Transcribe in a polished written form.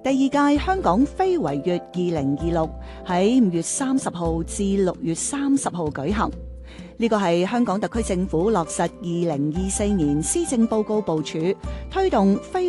第二屆香港非遺月2026喺5月30號至6月30號舉行。呢個係香港特區政府落實2024年施政報告部署，推動非